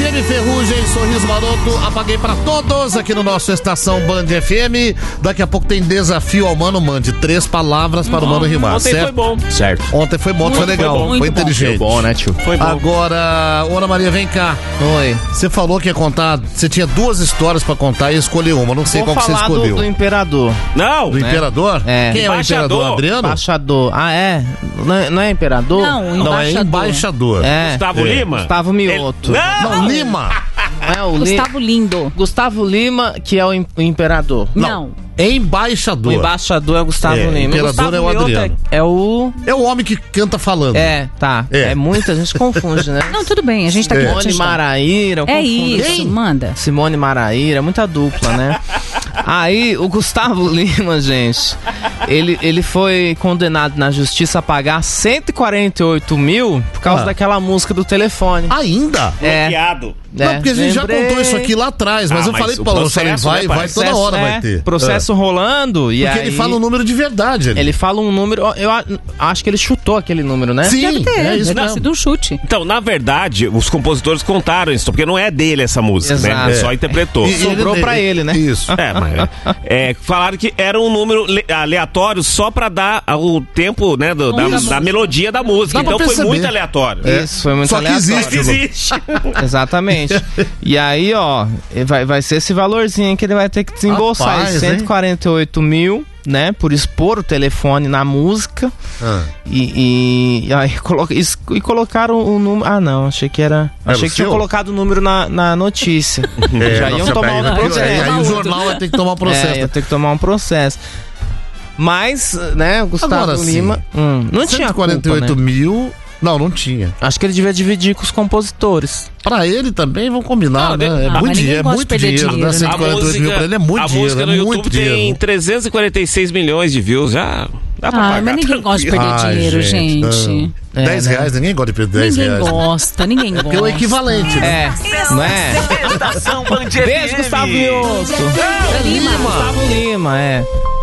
FM Ferrugem, Sorriso Maroto, apaguei pra todos aqui no nosso Estação Band FM. Daqui a pouco tem desafio ao Mano. Mande 3 palavras para o Mano rimar. Ontem certo? foi bom. Certo. Ontem foi bom, foi legal, foi inteligente. Foi bom, né, tio? Foi bom. Agora, Ana Maria, vem cá. Oi. Você falou que ia contar, você tinha 2 histórias pra contar e escolheu uma, não sei qual que você escolheu. Do Imperador. Não! Do Imperador? É. Quem é o Imperador, Adriano? Embaixador. Ah, é? Não é Imperador? Não, é Embaixador. É. Gustavo Lima? Gustavo Mioto. Não, Lima. Não é o Gustavo Lindo. Gustavo Lima, que é o Imperador. Não. Embaixador. O embaixador é o Gustavo Lima. Imperador Gustavo é o Mioto Adriano. É o... É o homem que canta falando. Tá. É muita gente confunde, né? Não, tudo bem, a gente tá aqui. Simone Maraíra. É isso, manda. Simone Maraíra, muita dupla, né? Aí, o Gustavo Lima, gente, ele foi condenado na justiça a pagar 148 mil por causa daquela música do telefone. Ainda? Bloqueado. Não, porque a gente já contou isso aqui lá atrás, mas eu falei pro Paulo, vai toda hora vai ter. Processo rolando e porque aí... ele fala um número de verdade ali. Ele fala um número, eu acho que ele chutou aquele número, né? Sim, Deve ter, isso deve ter sido um chute. Então, na verdade, os compositores contaram isso, porque não é dele essa música, né? Exato. Ele só interpretou. Sobrou pra ele, né? Isso. Falaram que era um número aleatório só pra dar o tempo, né, da melodia da música. Dá pra Então foi perceber. muito aleatório. Isso, foi muito Só que aleatório. existe. Exatamente. E aí, ó, vai ser esse valorzinho que ele vai ter que desembolsar. Rapaz, 148 mil, né? Por expor o telefone na música. E aí colocaram o número. Ah, não, achei que era. Achei que tinha colocado o número na notícia. Já iam tomar um processo. Aí o jornal vai ter que tomar um processo. Ia ter que tomar um processo. Mas, né, o Gustavo Agora, Lima. Não tinha 148 culpa, né? mil. Não tinha. Acho que ele devia dividir com os compositores. Pra ele também, vamos combinar, né? É mas muito ninguém dinheiro, gosta muito de perder dinheiro, né? dinheiro, né? 148 mil pra ele é muito a dinheiro. música no É YouTube muito tem dinheiro. 346 milhões de views, já dá pra pagar. Mas ninguém gosta de perder dinheiro, gente. 10 reais, ninguém gosta de perder 10 Ninguém reais. gosta, ninguém gosta. Porque é o equivalente, né? Não é? Estação Band FM. Beijo, Gustavo Mioto. Lima. Gustavo Lima,